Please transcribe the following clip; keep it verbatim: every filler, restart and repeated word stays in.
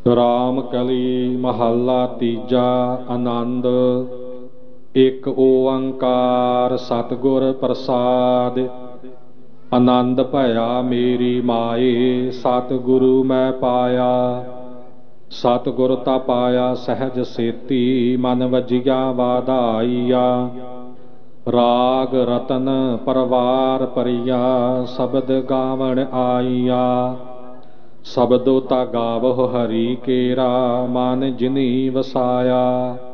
ਰਾਮ ਕਲੀ ਮਹੱਲਾ ਤੀਜਾ। ਆਨੰਦ। ਇੱਕ ਓੰਕਾਰ ਸਤਿਗੁਰ ਪ੍ਰਸਾਦਿ। ਆਨੰਦ ਭਇਆ ਮੇਰੀ ਮਾਏ, ਸਤਿਗੁਰੂ ਮੈਂ ਪਾਇਆ। ਸਤਿਗੁਰ ਤਾ ਪਾਇਆ ਸਹਿਜ ਸੇਤੀ, ਮਨ ਵਜਿਆ ਵਾਧਾਈਆ। ਰਾਗ ਰਤਨ ਪਰਵਾਰ ਪਰਿਆ, ਸ਼ਬਦ ਗਾਵਣ ਆਈਆ। ਸ਼ਬਦੋ ਤਾ ਗਾਵਹੁ ਹਰੀ ਕੇਰਾ, ਮਨ ਜਿਨੀ ਵਸਾਇਆ।